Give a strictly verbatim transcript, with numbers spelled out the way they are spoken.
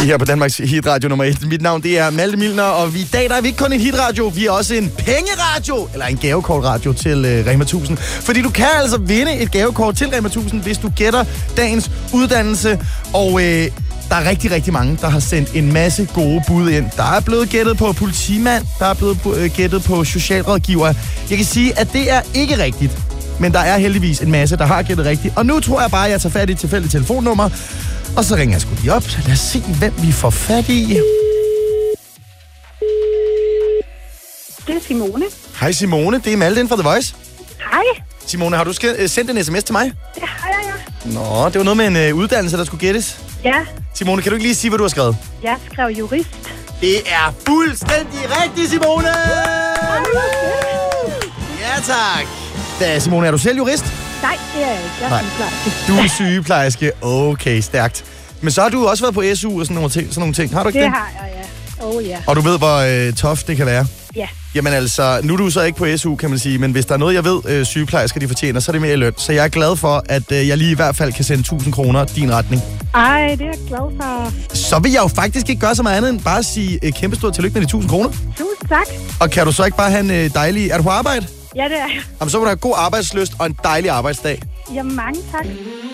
Lige her på Danmarks Hitradio nummer et. Mit navn det er Malte Milner, og vi, i dag der er vi ikke kun en hitradio, vi er også en pengeradio, eller en gavekortradio til uh, Rema tusind. Fordi du kan altså vinde et gavekort til Rema tusind, hvis du gætter dagens uddannelse. Og uh, der er rigtig, rigtig mange, der har sendt en masse gode bud ind. Der er blevet gættet på politimand, der er blevet uh, gættet på socialrådgiver. Jeg kan sige, at det er ikke rigtigt. Men der er heldigvis en masse, der har gættet rigtigt. Og nu tror jeg bare, at jeg tager fat i et tilfældigt telefonnummer. Og så ringer jeg sgu lige op. Lad os se, hvem vi får fat i. Det er Simone. Hej Simone, det er Malte fra The Voice. Hej. Simone, har du sk- sendt en sms til mig? Det har jeg, ja. Nå, det var noget med en øh, uddannelse, der skulle gættes. Ja. Simone, kan du ikke lige sige, hvad du har skrevet? Jeg skrev jurist. Det er fuldstændig rigtigt, Simone! Ja, tak. Da, Simone, er du selv jurist? Nej, det er jeg ikke. Jeg er sygeplejerske. Du er sygeplejerske. Okay, stærkt. Men så har du også været på S U og sådan nogle ting. Sådan nogle ting. Har du ikke det? Det har jeg, ja. Oh, ja. Og du ved, hvor øh, tough det kan være? Ja. Jamen altså, nu er du så ikke på S U, kan man sige, men hvis der er noget, jeg ved, øh, sygeplejersker de fortjener, så er det mere i løn. Så jeg er glad for, at øh, jeg lige i hvert fald kan sende tusind kroner din retning. Ej, det er jeg glad for. Så vil jeg jo faktisk ikke gøre så meget andet end bare sige øh, kæmpestort tillykke med de tusind kroner. Tusind tak. Og kan du så ikke bare have en øh, dejlig... Er du på arbejde? Ja, det er jeg. Jamen, så må du have god arbejdslyst og en dejlig arbejdsdag. Ja, mange tak.